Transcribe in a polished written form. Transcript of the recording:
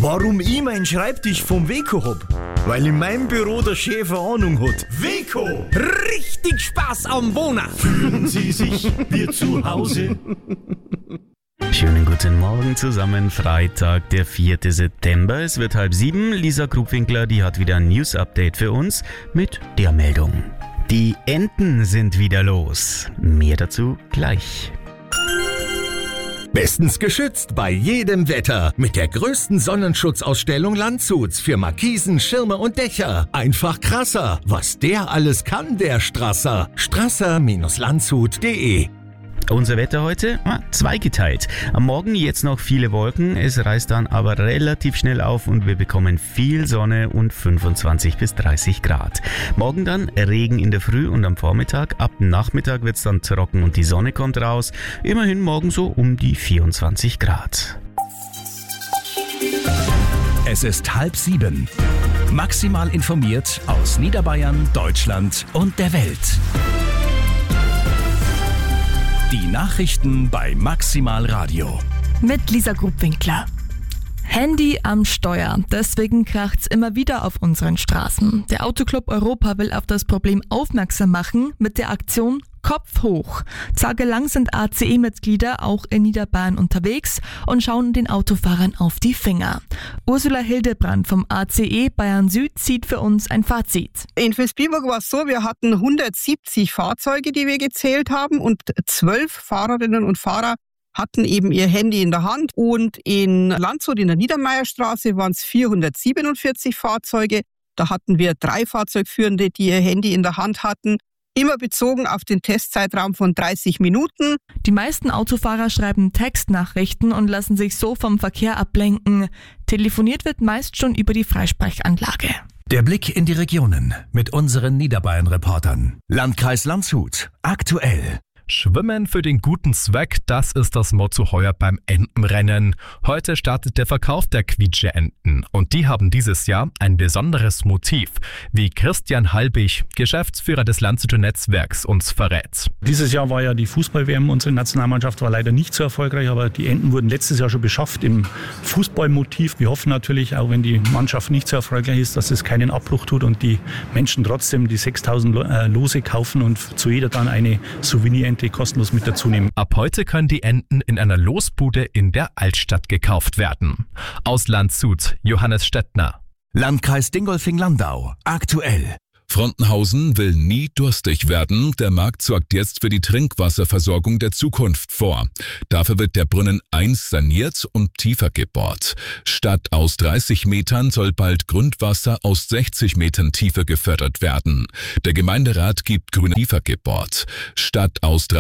Warum ich meinen Schreibtisch vom Weco hab? Weil in meinem Büro der Chef eine Ahnung hat. Weco! Richtig Spaß am Wohnen! Fühlen Sie sich wie zu Hause? Schönen guten Morgen zusammen, Freitag, der 4. September. Es wird 6:30. Lisa Grubwinkler, die hat wieder ein News-Update für uns mit der Meldung. Die Enten sind wieder los. Mehr dazu gleich. Bestens geschützt bei jedem Wetter. Mit der größten Sonnenschutzausstellung Landshuts für Markisen, Schirme und Dächer. Einfach krasser. Was der alles kann, der Strasser. Strasser-landshut.de. Unser Wetter heute? Zweigeteilt. Am Morgen jetzt noch viele Wolken, es reißt dann aber relativ schnell auf und wir bekommen viel Sonne und 25 bis 30 Grad. Morgen dann Regen in der Früh und am Vormittag. Ab Nachmittag wird es dann trocken und die Sonne kommt raus. Immerhin morgen so um die 24 Grad. Es ist 6:30. Maximal informiert aus Niederbayern, Deutschland und der Welt. Die Nachrichten bei Maximal Radio. Mit Lisa Grubwinkler. Handy am Steuer. Deswegen kracht's immer wieder auf unseren Straßen. Der Autoclub Europa will auf das Problem aufmerksam machen mit der Aktion Kopf hoch. Tagelang sind ACE-Mitglieder auch in Niederbayern unterwegs und schauen den Autofahrern auf die Finger. Ursula Hildebrand vom ACE Bayern Süd zieht für uns ein Fazit. In Vilsbiburg war es so, wir hatten 170 Fahrzeuge, die wir gezählt haben, und 12 Fahrerinnen und Fahrer hatten eben ihr Handy in der Hand. Und in Landshut in der Niedermeierstraße waren es 447 Fahrzeuge. Da hatten wir 3 Fahrzeugführende, die ihr Handy in der Hand hatten. Immer bezogen auf den Testzeitraum von 30 Minuten. Die meisten Autofahrer schreiben Textnachrichten und lassen sich so vom Verkehr ablenken. Telefoniert wird meist schon über die Freisprechanlage. Der Blick in die Regionen mit unseren Niederbayern-Reportern. Landkreis Landshut. Aktuell. Schwimmen für den guten Zweck, das ist das Motto heuer beim Entenrennen. Heute startet der Verkauf der Quietsche-Enten und die haben dieses Jahr ein besonderes Motiv, wie Christian Halbig, Geschäftsführer des Landshuter Netzwerks, uns verrät. Dieses Jahr war ja die Fußball-WM, unsere Nationalmannschaft war leider nicht so erfolgreich, aber die Enten wurden letztes Jahr schon beschafft im Fußballmotiv. Wir hoffen natürlich, auch wenn die Mannschaft nicht so erfolgreich ist, dass es keinen Abbruch tut und die Menschen trotzdem die 6.000 Lose kaufen und zu jeder dann eine Souvenirente kostenlos mit dazu nehmen. Ab heute können die Enten in einer Losbude in der Altstadt gekauft werden. Aus Landshut, Johannes Stettner. Landkreis Dingolfing-Landau. Aktuell. Frontenhausen will nie durstig werden. Der Markt sorgt jetzt für die Trinkwasserversorgung der Zukunft vor. Dafür wird der Brunnen 1 saniert und tiefer gebohrt. Statt aus 30 Metern soll bald Grundwasser aus 60 Metern Tiefe gefördert werden. Der Gemeinderat gibt grüne tiefer gebohrt. Statt aus 30